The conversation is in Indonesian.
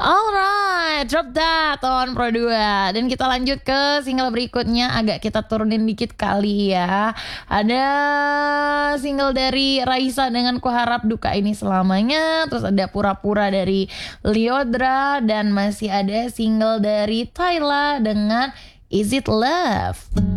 Alright, Drop That on Pro 2. Dan kita lanjut ke single berikutnya. Agak kita turunin dikit kali ya. Ada single dari Raisa dengan Ku Harap Duka Ini Selamanya. Terus ada Pura-Pura dari Lyodra. Dan masih ada single dari Tyla dengan Is It Love.